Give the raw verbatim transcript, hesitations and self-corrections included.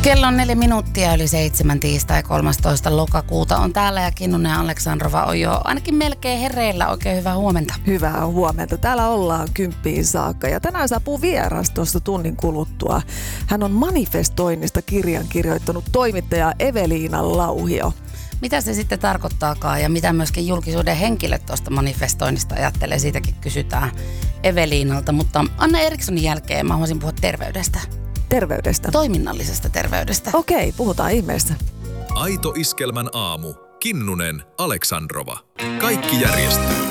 Kello on neljä minuuttia yli seitsemän, tiistai kolmastoista lokakuuta on täällä ja Kinnunen ja Aleksandrova on jo ainakin melkein hereillä. Oikein hyvää huomenta. Hyvää huomenta. Täällä ollaan kymppiin saakka ja tänään saapuu vieras tuosta tunnin kuluttua. Hän on manifestoinnista kirjan kirjoittanut toimittaja Eveliina Lauhio. Mitä se sitten tarkoittaakaan ja mitä myöskin julkisuuden henkilöt tuosta manifestoinnista ajattelee, siitäkin kysytään Eveliinalta. Mutta Anna Erikssonin jälkeen mä haluaisin puhua terveydestä. Terveydestä? Toiminnallisesta terveydestä. Okei, puhutaan ihmeessä. Aito Iskelmän aamu. Kinnunen, Aleksandrova. Kaikki järjestyy.